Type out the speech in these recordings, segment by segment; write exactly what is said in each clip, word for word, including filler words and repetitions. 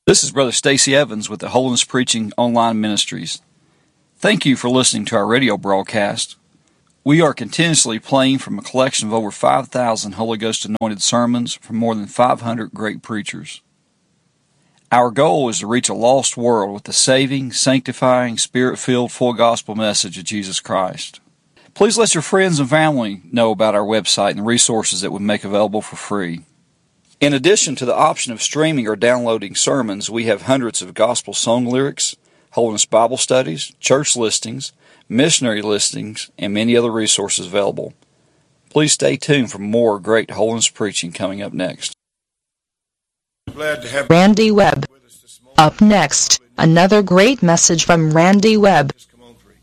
This is Brother Stacy Evans with the Holiness Preaching Online Ministries. Thank you for listening to our radio broadcast. We are continuously playing from a collection of over five thousand Holy Ghost anointed sermons from more than five hundred great preachers. Our goal is to reach a lost world with the saving, sanctifying, spirit-filled, full gospel message of Jesus Christ. Please let your friends and family know about our website and the resources that we make available for free. In addition to the option of streaming or downloading sermons, we have hundreds of gospel song lyrics, Holiness Bible studies, church listings, missionary listings, and many other resources available. Please stay tuned for more great holiness preaching coming up next. Glad to have Randy Webb. Up next, another great message from Randy Webb. Come on, preach.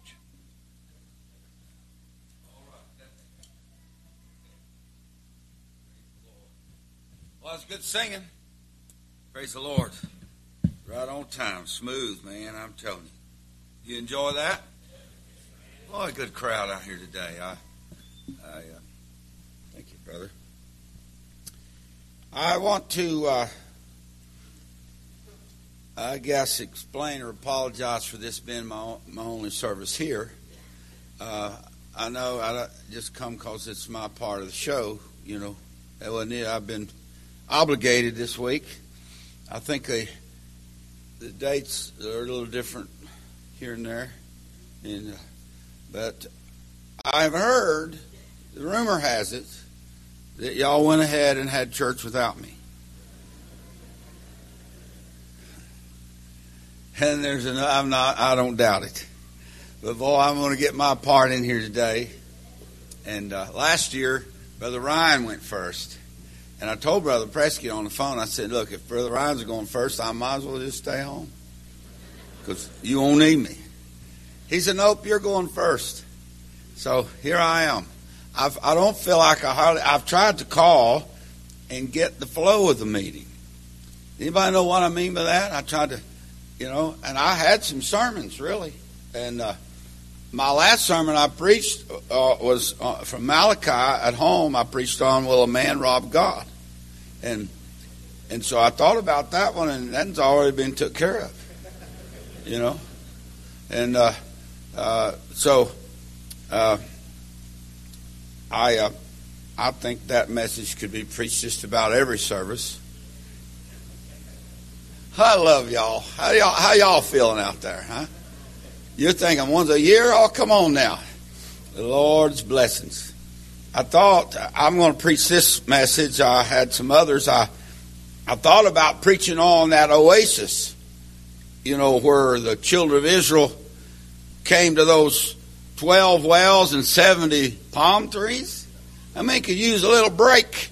Well, it's good singing. Praise the Lord. Right on time. Smooth, man, I'm telling you. You enjoy that? Boy, a good crowd out here today. I, I uh, thank you, brother. I want to, uh, I guess, explain or apologize for this being my my only service here. Uh, I know I just come because it's my part of the show. You know, that wasn't it. I've been obligated this week. I think they, the dates are a little different here and there, and uh, but I've heard, the rumor has it, that y'all went ahead and had church without me. And there's an, I'm not, I don't doubt it. But boy, I'm going to get my part in here today. And uh, last year, Brother Ryan went first. And I told Brother Prescott on the phone, I said, look, if Brother Ryan's going first, I might as well just stay home. Because you won't need me. He said, nope, you're going first. So here I am. I've, I don't feel like I hardly, I've tried to call and get the flow of the meeting. Anybody know what I mean by that? I tried to, you know, and I had some sermons, really. And uh, my last sermon I preached uh, was uh, from Malachi at home. I preached on, will a man rob God? And and so I thought about that one, and that's already been took care of, you know. And uh, uh, so uh, I uh, I think that message could be preached just about every service. I love y'all. How y'all how y'all feeling out there, huh? You're thinking once a year? Oh, come on now. The Lord's blessings. I thought I'm going to preach this message. I had some others. I I thought about preaching on that oasis, you know, where the children of Israel came to those twelve wells and seventy palm trees. I mean, could use a little break.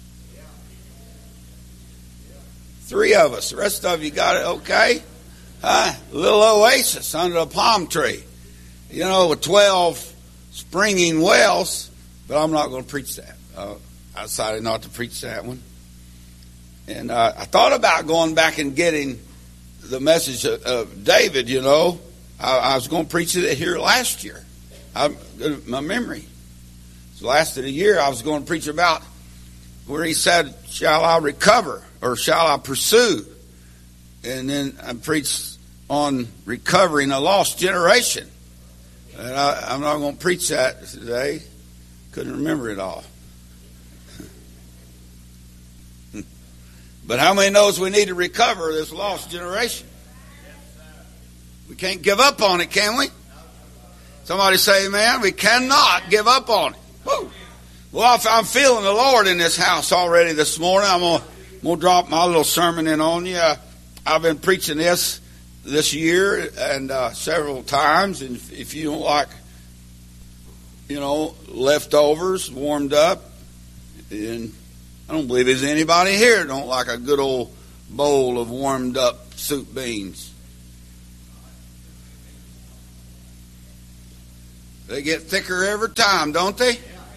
Three of us. The rest of you got it okay? Huh? A little oasis under a palm tree. You know, with twelve springing wells. But I'm not going to preach that. Uh, I decided not to preach that one. And uh, I thought about going back and getting the message of, of David, you know. I, I was going to preach it here last year. I, my memory. So last of the year, I was going to preach about where he said, shall I recover or shall I pursue? And then I preached on recovering a lost generation. And I, I'm not going to preach that today. Couldn't remember it all. But how many knows we need to recover this lost generation? We can't give up on it, can we? Somebody say, man, we cannot give up on it. Woo. Well, I'm feeling the Lord in this house already this morning. I'm going to, I'm going to drop my little sermon in on you. I've been preaching this this year and uh, several times. And if, if you don't like, you know, leftovers warmed up, and I don't believe there's anybody here that don't like a good old bowl of warmed up soup beans. They get thicker every time, don't they?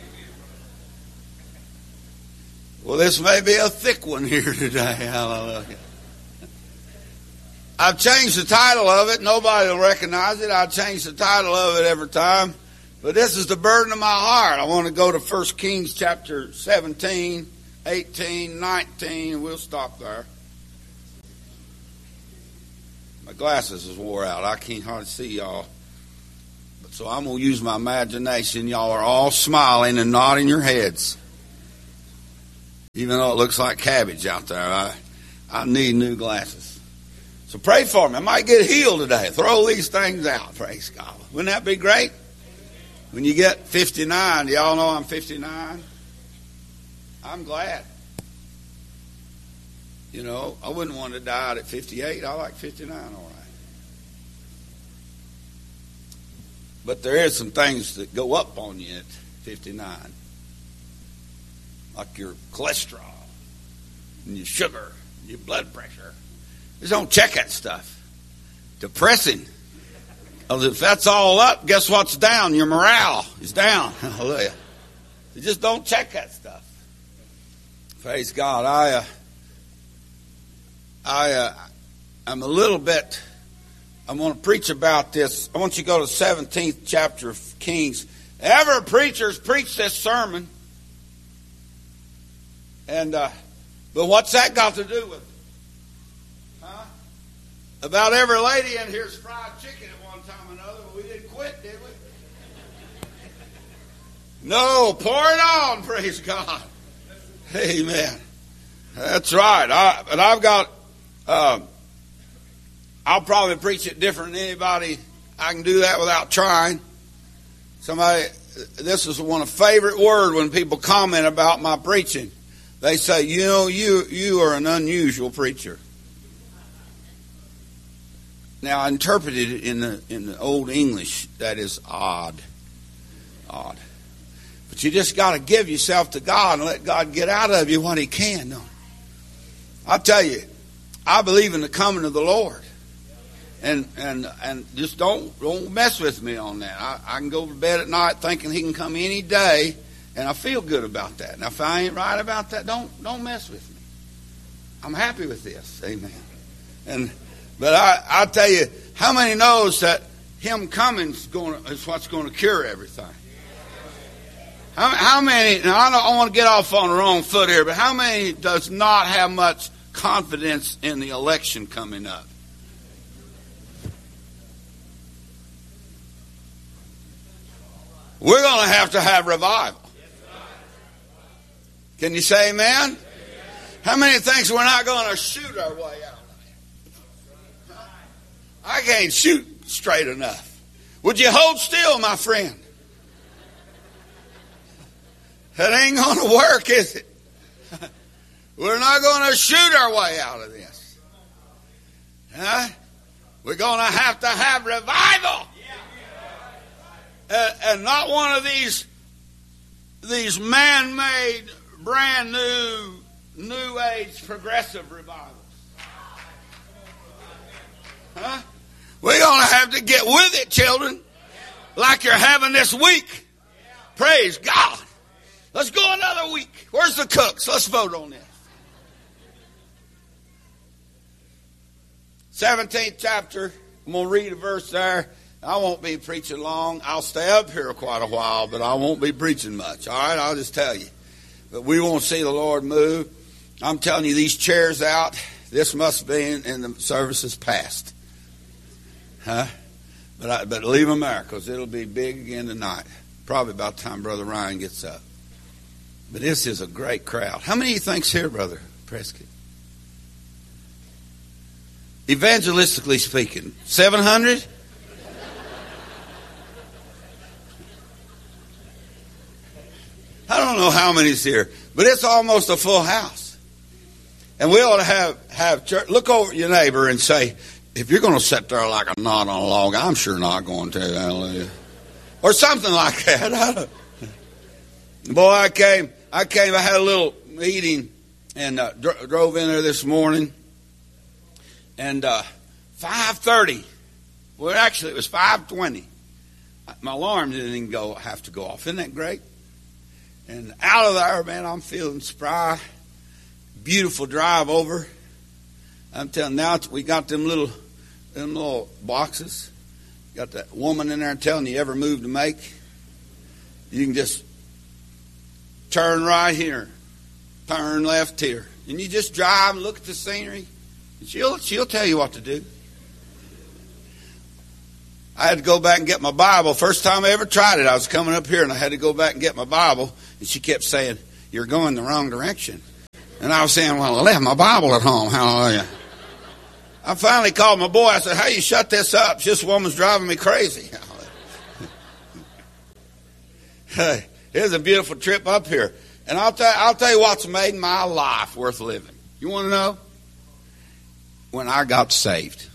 Well, this may be a thick one here today. Hallelujah. I've changed the title of it. Nobody will recognize it. I've changed the title of it every time. But this is the burden of my heart. I want to go to First Kings chapter seventeen, eighteen, nineteen, and we'll stop there. My glasses is wore out. I can't hardly see y'all. But so I'm going to use my imagination. Y'all are all smiling and nodding your heads. Even though it looks like cabbage out there. I, I need new glasses. So pray for me. I might get healed today. Throw these things out. Praise God. Wouldn't that be great? When you get fifty-nine, y'all know I'm fifty-nine? I'm glad. You know, I wouldn't want to die at fifty-eight. I like fifty-nine all right. But there is some things that go up on you at fifty-nine. Like your cholesterol and your sugar, and your blood pressure. Just don't check that stuff. Depressing. Because if that's all up, guess what's down? Your morale is down. Hallelujah. You just don't check that stuff. Praise God. I, uh, I, uh, I'm a little bit, I'm going to preach about this. I want you to go to the seventeenth chapter of Kings. Ever preachers preach this sermon. And, uh, but what's that got to do with it? Huh? About every lady in here's fried chicken at one time or another, but we didn't quit, did we? No, pour it on, praise God. Amen. That's right. I, but I've got, uh, I'll probably preach it different than anybody. I can do that without trying. Somebody, this is one of favorite word when people comment about my preaching. They say, you know, you you are an unusual preacher. Now, I interpreted it in the in the Old English. That is odd, odd. But you just got to give yourself to God and let God get out of you what He can. No, I'll tell you, I believe in the coming of the Lord, and and and just don't don't mess with me on that. I, I can go to bed at night thinking He can come any day. And I feel good about that. Now, if I ain't right about that, don't don't mess with me. I'm happy with this. Amen. And but I I tell you, how many knows that Him coming is going to, is what's going to cure everything? How how many? Now I don't I want to get off on the wrong foot here, but how many does not have much confidence in the election coming up? We're going to have to have revival. Can you say amen? Amen? How many thinks we're not going to shoot our way out? Huh? I can't shoot straight enough. Would you hold still, my friend? That ain't going to work, is it? We're not going to shoot our way out of this. Huh? We're going to have to have revival. And, and not one of these, these man-made brand new, new age progressive revivals. Huh? We're going to have to get with it, children, like you're having this week. Praise God. Let's go another week. Where's the cooks? Let's vote on this. seventeenth chapter. I'm going to read a verse there. I won't be preaching long. I'll stay up here quite a while, but I won't be preaching much. All right, I'll just tell you. But we won't see the Lord move. I'm telling you, these chairs out, this must be in, in the services past. Huh? But I, but leave them there, because it'll be big again tonight. Probably about the time Brother Ryan gets up. But this is a great crowd. How many of you think's here, Brother Prescott? Evangelistically speaking, seven hundred? I don't know how many's here, but it's almost a full house. And we ought to have, have church. Look over at your neighbor and say, if you're going to sit there like a knot on a log, I'm sure not going to. Hallelujah. Or something like that. Boy, I came, I came, I had a little meeting and uh, dro- drove in there this morning. And uh, five thirty, well, actually it was five twenty. My alarm didn't even go have to go off. Isn't that great? And out of there, man, I'm feeling spry. Beautiful drive over. I'm telling you, now we got them little, them little boxes. Got that woman in there telling you every move to make. You can just turn right here, turn left here, and you just drive and look at the scenery. And she'll she'll tell you what to do. I had to go back and get my Bible. First time I ever tried it, I was coming up here and I had to go back and get my Bible. And she kept saying, "You're going the wrong direction." And I was saying, "Well, I left my Bible at home. Hallelujah." I finally called my boy. I said, "Hey, you shut this up. This woman's driving me crazy." Hey, it was a beautiful trip up here. And I'll tell, I'll tell you what's made my life worth living. You want to know? When I got saved.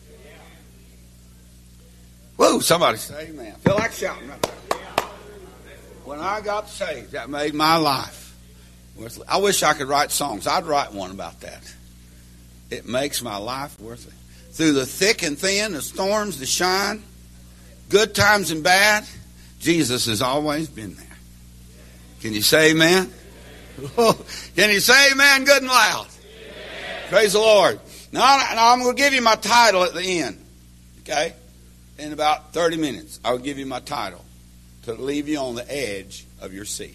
Whoa, somebody say amen. I feel like shouting right there. When I got saved, that made my life worth living. I wish I could write songs. I'd write one about that. It makes my life worth it. Through the thick and thin, the storms, the shine, good times and bad, Jesus has always been there. Can you say amen? Can you say amen good and loud? Amen. Praise the Lord. Now, now I'm going to give you my title at the end. Okay? In about thirty minutes, I'll give you my title to leave you on the edge of your seat.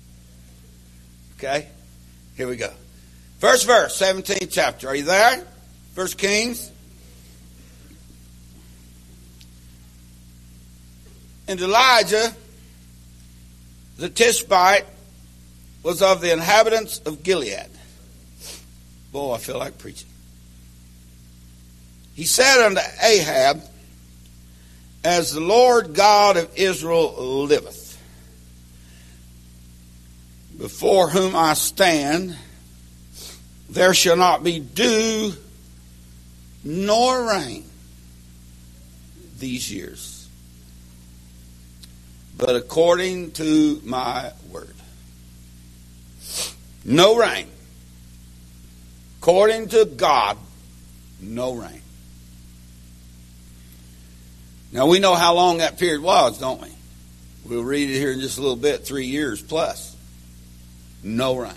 Okay? Here we go. First verse, seventeenth chapter. Are you there? First Kings. And Elijah, the Tishbite, was of the inhabitants of Gilead. Boy, I feel like preaching. He said unto Ahab, "As the Lord God of Israel liveth, before whom I stand, there shall not be dew nor rain these years, but according to my word." No rain. According to God, no rain. Now we know how long that period was, don't we? We'll read it here in just a little bit, three years plus. No rain.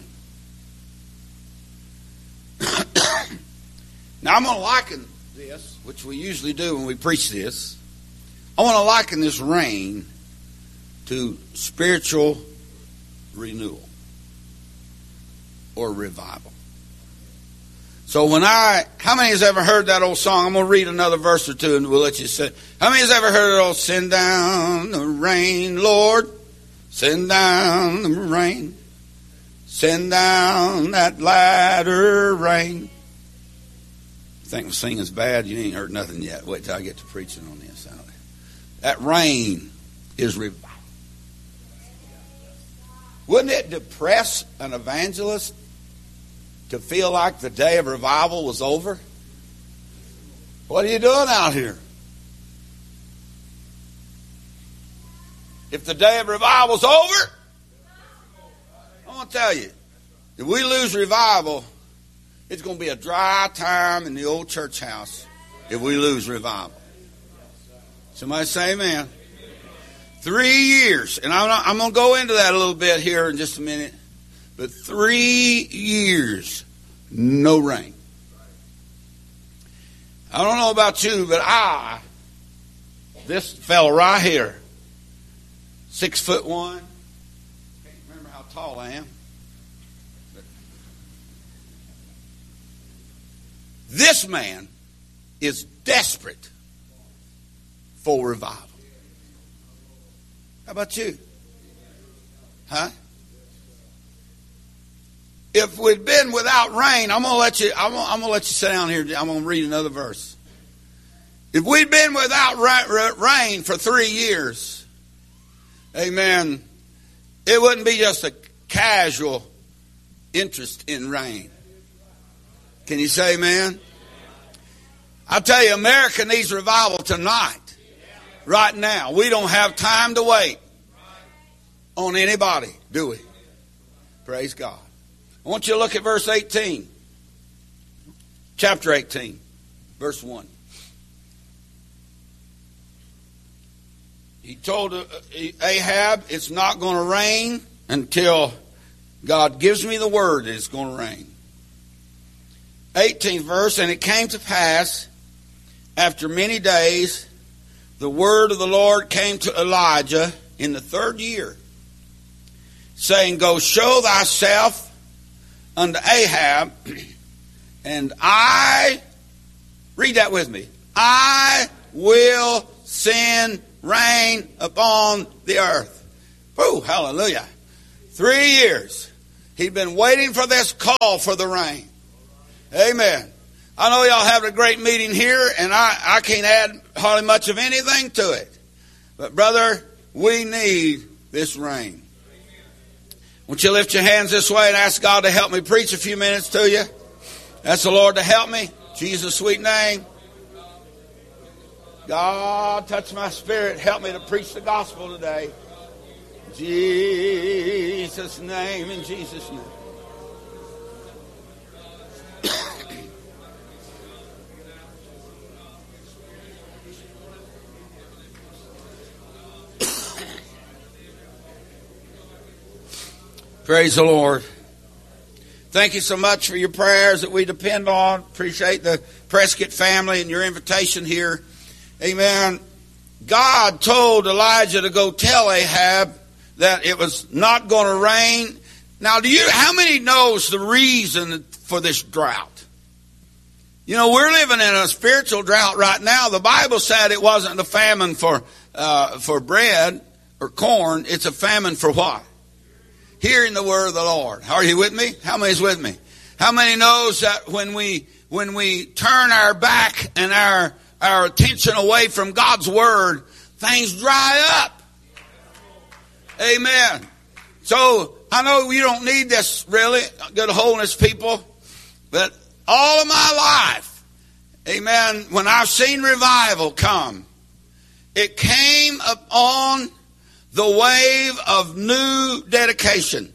Now I'm going to liken this, which we usually do when we preach this. I want to liken this rain to spiritual renewal or revival. So when I, how many has ever heard that old song? I'm going to read another verse or two and we'll let you sit. How many has ever heard it all? Send down the rain, Lord. Send down the rain. Send down that latter rain. You think my singing's bad? You ain't heard nothing yet. Wait till I get to preaching on this. That rain is revival. Wouldn't it depress an evangelist to feel like the day of revival was over? What are you doing out here? If the day of revival's over, I want to tell you, if we lose revival, it's going to be a dry time in the old church house if we lose revival. Somebody say amen. Three years, and I'm, not, I'm going to go into that a little bit here in just a minute. But three years, no rain. I don't know about you, but I, this fella right here, six foot one, can't remember how tall I am. But this man is desperate for revival. How about you? Huh? If we'd been without rain, I'm gonna let you. I'm gonna, I'm gonna let you sit down here. I'm gonna read another verse. If we'd been without rain for three years, amen, it wouldn't be just a casual interest in rain. Can you say amen? I tell you, America needs revival tonight, right now. We don't have time to wait on anybody, do we? Praise God. I want you to look at verse eighteen. Chapter eighteen, verse one. He told Ahab, it's not going to rain until God gives me the word that it's going to rain. eighteenth verse, and it came to pass, after many days, the word of the Lord came to Elijah in the third year, saying, go show thyself unto Ahab, and I, read that with me, I will send rain upon the earth. Woo, hallelujah. Three years. He'd been waiting for this call for the rain. Amen. I know y'all have a great meeting here, and I, I can't add hardly much of anything to it. But brother, we need this rain. Won't you lift your hands this way and ask God to help me preach a few minutes to you? Ask the Lord to help me. Jesus' sweet name. God, touch my spirit. Help me to preach the gospel today. Jesus' name, in Jesus' name. Praise the Lord. Thank you so much for your prayers that we depend on. Appreciate the Prescott family and your invitation here. Amen. God told Elijah to go tell Ahab that it was not going to rain. Now, do you? How many knows the reason for this drought? You know, we're living in a spiritual drought right now. The Bible said it wasn't a famine for uh, for bread or corn. It's a famine for what? Hearing the word of the Lord. Are you with me? How many is with me? How many knows that when we when we turn our back and our our attention away from God's word, things dry up? Amen. So I know you don't need this really, good holiness people, but all of my life, amen, when I've seen revival come, it came upon the wave of new dedication.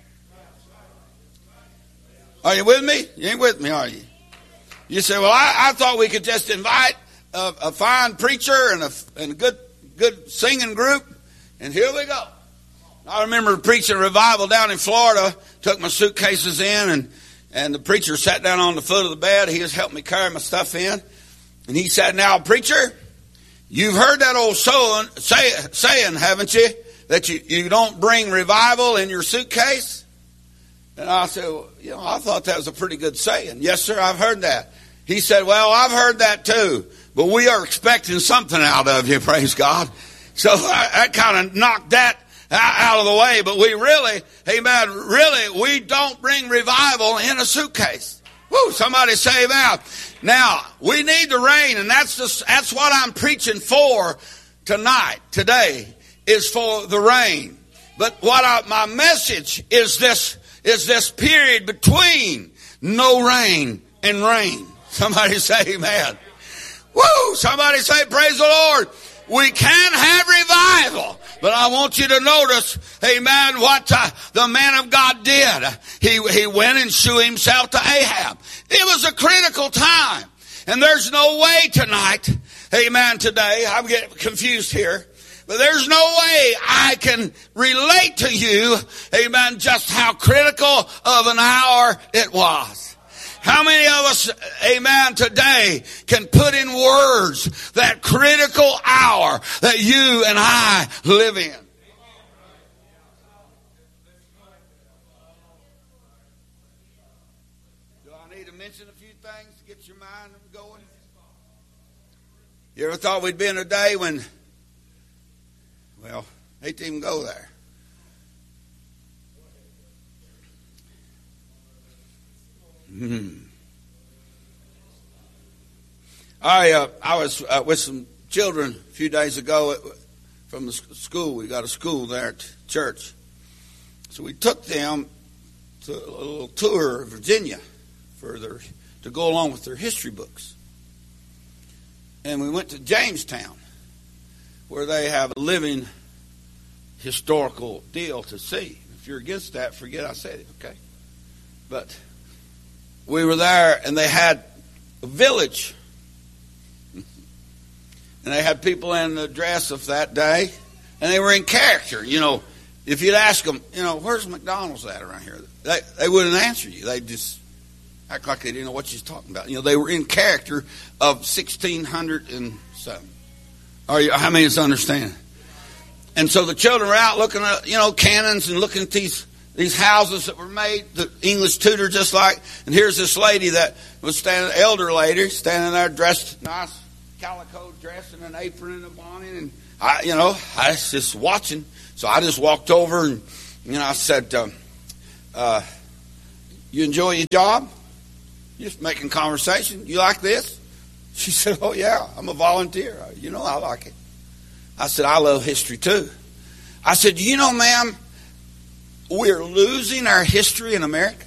Are you with me? You ain't with me, are you? You say, well, I, I thought we could just invite a, a fine preacher and a, and a good good singing group, and here we go. I remember preaching a revival down in Florida, took my suitcases in, and, and the preacher sat down on the foot of the bed. He was helping me carry my stuff in. And he said, now, preacher, you've heard that old saying, say, saying haven't you, that you, you don't bring revival in your suitcase? And I said, well, you know, I thought that was a pretty good saying. Yes, sir, I've heard that. He said, well, I've heard that too, but we are expecting something out of you, praise God. So I, I kind of knocked that out of the way, but we really, amen, really, we don't bring revival in a suitcase. Woo, somebody say amen. Now, we need the rain, and that's the, that's what I'm preaching for tonight, today, is for the rain. But what I, my message is this, is this period between no rain and rain. Somebody say amen. Woo, somebody say praise the Lord. We can have revival, but I want you to notice, amen, what uh, the man of God did. He, he went and shewed himself to Ahab. It was a critical time. And there's no way tonight, amen, today, I'm getting confused here, but there's no way I can relate to you, amen, just how critical of an hour it was. How many of us, amen, today can put in words that critical hour that you and I live in? Do I need to mention a few things to get your mind going? You ever thought we'd be in a day when, well, I hate to even go there. Hmm. I uh, I was uh, with some children a few days ago from the school. We got a school there at church, so we took them to a little tour of Virginia for their to go along with their history books, and we went to Jamestown, where they have a living historical deal to see. If you're against that, forget I said it. Okay, but we were there, and they had a village. And they had people in the dress of that day, and they were in character. You know, if you'd ask them, you know, where's McDonald's at around here? They, they wouldn't answer you. They'd just act like they didn't know what you're talking about. You know, they were in character of sixteen hundred seven. Are you, how many of us understand? And so the children were out looking at, you know, cannons and looking at these These houses that were made, the English Tudor just like, and here's this lady that was standing, elder lady, standing there dressed nice, calico dress and an apron and a bonnet, and I, you know, I was just watching. So I just walked over and, you know, I said, uh, uh, "You enjoy your job? You're just making conversation. You like this?" She said, "Oh yeah, I'm a volunteer. You know, I like it." I said, "I love history too." I said, "You know, ma'am, we're losing our history in America."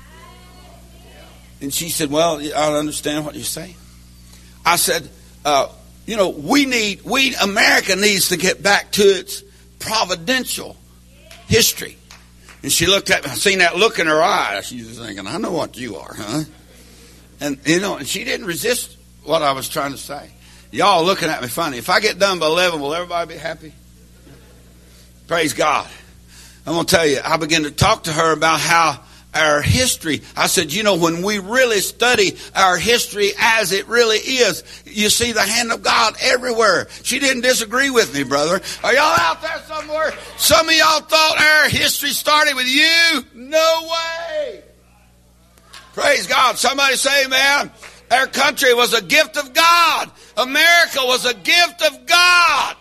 And she said, "Well, I don't understand what you're saying." I said, uh, "You know, we need, we America needs to get back to its providential history." And she looked at me. I seen that look in her eye. She was thinking, "I know what you are, huh?" And you know, and she didn't resist what I was trying to say. Y'all looking at me funny. If I get done by eleven, will everybody be happy? Praise God. I'm going to tell you, I began to talk to her about how our history, I said, you know, when we really study our history as it really is, you see the hand of God everywhere. She didn't disagree with me, brother. Are y'all out there somewhere? Some of y'all thought our history started with you? No way. Praise God. Somebody say, man, our country was a gift of God. America was a gift of God.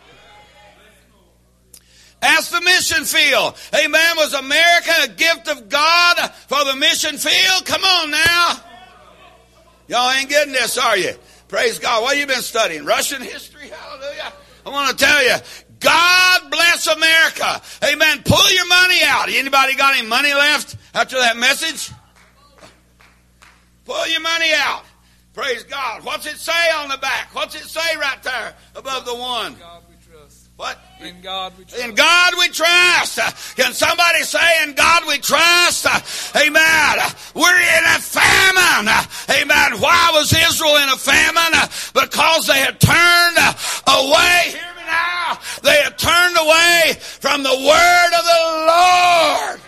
Ask the mission field. Amen. Was America a gift of God for the mission field? Come on now. Y'all ain't getting this, are you? Praise God. What have you been studying? Russian history? Hallelujah. I want to tell you, God bless America. Amen. Pull your money out. Anybody got any money left after that message? Pull your money out. Praise God. What's it say on the back? What's it say right there above the one? What? In God we trust. In God we trust. Can somebody say, in God we trust? Amen. We're in a famine. Amen. Why was Israel in a famine? Because they had turned away. Hear me now. They had turned away from the word of the Lord.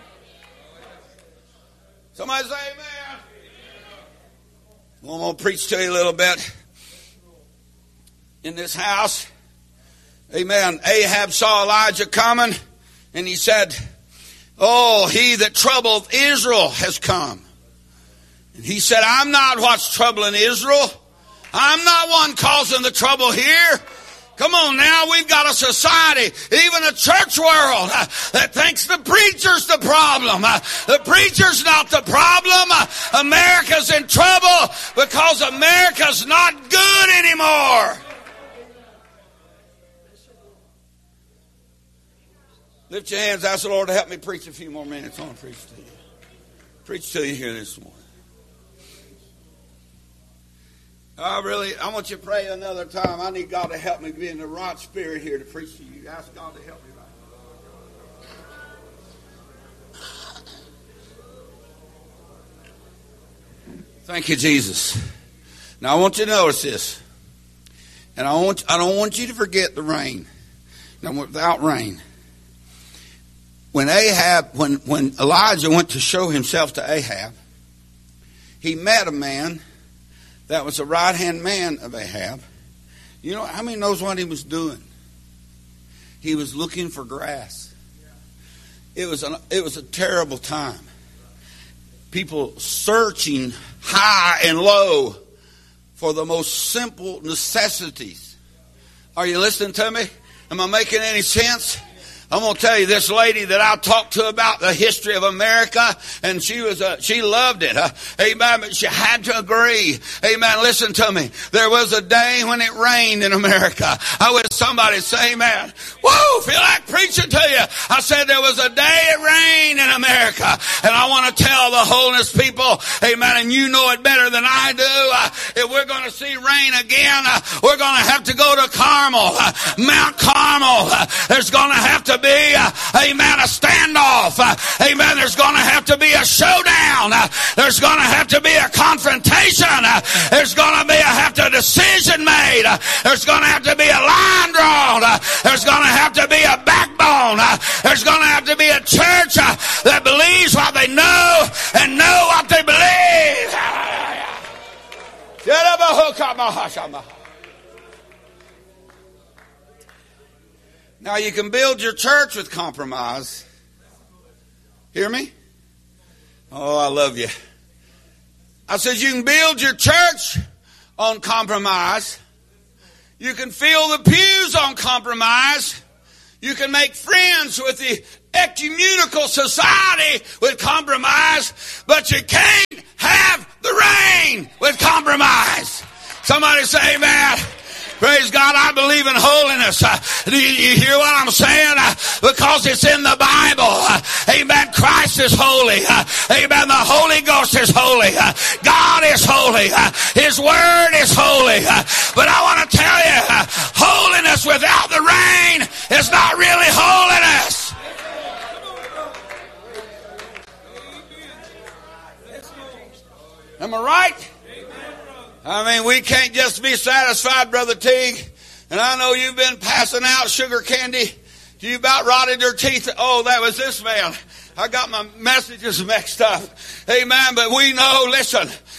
Somebody say amen. I'm going to preach to you a little bit. In this house, amen, Ahab saw Elijah coming, and he said, "Oh, he that troubled Israel has come." And he said, "I'm not what's troubling Israel. I'm not one causing the trouble here." Come on now, we've got a society, even a church world, uh, that thinks the preacher's the problem. Uh, the preacher's not the problem. Uh, America's in trouble because America's not good anymore. Lift your hands, ask the Lord to help me preach a few more minutes. I want to preach to you. Preach to you here this morning. I really, I want you to pray another time. I need God to help me be in the right spirit here to preach to you. Ask God to help me right now. Thank you, Jesus. Now I want you to notice this. And I want I don't want you to forget the rain. Now without rain. When Ahab, when, when Elijah went to show himself to Ahab, he met a man that was a right-hand man of Ahab. You know, how many knows what he was doing? He was looking for grass. It was a, it was a terrible time. People searching high and low for the most simple necessities. Are you listening to me? Am I making any sense? I'm going to tell you, this lady that I talked to about the history of America, and she was, uh, she loved it. Uh, amen. But she had to agree. Amen. Listen to me. There was a day when it rained in America. I wish somebody say amen. Whoa, feel like preaching to you. I said there was a day it rained in America. And I want to tell the holiness people, amen, and you know it better than I do. Uh, if we're going to see rain again, uh, we're going to have to go to Carmel, uh, Mount Carmel. Uh, there's going to have to be, uh, amen, a standoff. Uh, amen. There's going to have to be a showdown. Uh, there's going to have to be a confrontation. Uh, there's going to be a have to decision made. Uh, there's going to have to be a line drawn. Uh, there's going to have to be a backbone. Uh, there's going to have to be a church uh, that believes what they know and know what they believe. Now you can build your church with compromise. Hear me? Oh, I love you. I said you can build your church on compromise. You can fill the pews on compromise. You can make friends with the ecumenical society with compromise, but you can't have the rain with compromise. Somebody say amen. Praise God, I believe in holiness. Uh, do you, you hear what I'm saying? Uh, because it's in the Bible. Uh, amen. Christ is holy. Uh, amen. The Holy Ghost is holy. Uh, God is holy. Uh, His Word is holy. Uh, but I want to tell you, uh, holiness without the rain is not really holiness. Am I right? I mean, we can't just be satisfied, Brother Teague. And I know you've been passing out sugar candy. You about rotted your teeth. Oh, that was this man. I got my messages mixed up. Amen. But we know, listen,